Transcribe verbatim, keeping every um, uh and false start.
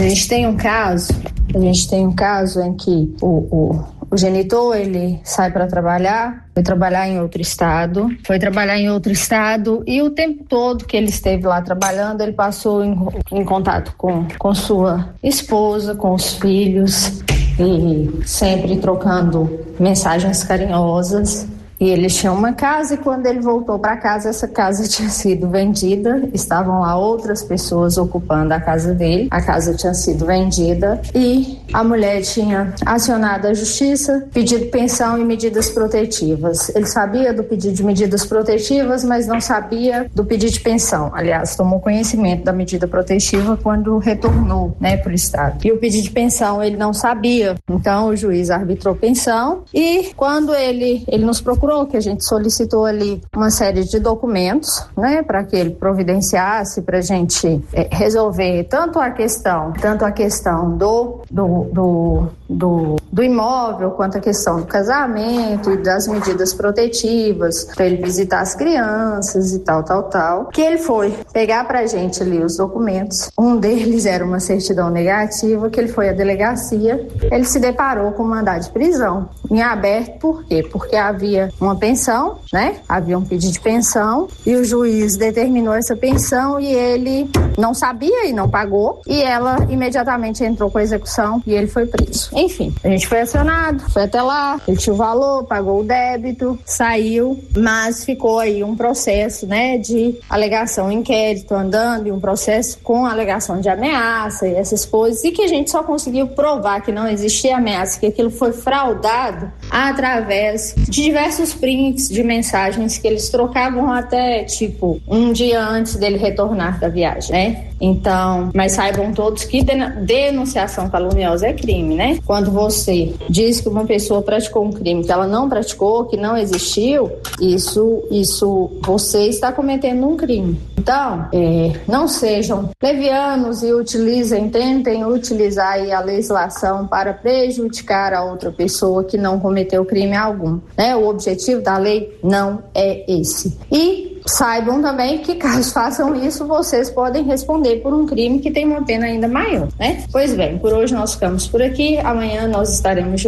A gente tem um caso, a gente tem um caso em que o, o, o genitor, ele sai para trabalhar, foi trabalhar em outro estado, foi trabalhar em outro estado e o tempo todo que ele esteve lá trabalhando, ele passou em, em contato com, com sua esposa, com os filhos e sempre trocando mensagens carinhosas. E eles tinham uma casa e quando ele voltou para casa, essa casa tinha sido vendida, estavam lá outras pessoas ocupando a casa dele, a casa tinha sido vendida e a mulher tinha acionado a justiça, pedido pensão e medidas protetivas. Ele sabia do pedido de medidas protetivas, mas não sabia do pedido de pensão. Aliás, tomou conhecimento da medida protetiva quando retornou, né, para o estado. E o pedido de pensão ele não sabia, então o juiz arbitrou pensão e quando ele, ele nos procurou, que a gente solicitou ali uma série de documentos, né, para que ele providenciasse para a gente é, resolver tanto a questão, tanto a questão do, do, do, do, do imóvel, quanto a questão do casamento e das medidas protetivas, para ele visitar as crianças e tal, tal, tal, que ele foi pegar para a gente ali os documentos. Um deles era uma certidão negativa, que ele foi à delegacia, ele se deparou com um mandado de prisão em aberto. Por quê? Porque havia uma pensão, né? Havia um pedido de pensão e o juiz determinou essa pensão e ele não sabia e não pagou e ela imediatamente entrou com a execução e ele foi preso. Enfim, a gente foi acionado, foi até lá, ele tinha o valor, pagou o débito, saiu, mas ficou aí um processo, né, de alegação, inquérito andando e um processo com alegação de ameaça e essas coisas, e que a gente só conseguiu provar que não existia ameaça, que aquilo foi fraudado através de diversos prints de mensagens que eles trocavam até, tipo, um dia antes dele retornar da viagem, né? Então, mas saibam todos que denunciação caluniosa é crime, né? Quando você diz que uma pessoa praticou um crime que ela não praticou, que não existiu, isso, isso você está cometendo um crime. Então, é, não sejam levianos e utilizem, tentem utilizar aí a legislação para prejudicar a outra pessoa que não cometeu crime algum, né? O objetivo da lei não é esse. E saibam também que caso façam isso, vocês podem responder por um crime que tem uma pena ainda maior, né? Pois bem, por hoje nós ficamos por aqui, amanhã nós estaremos de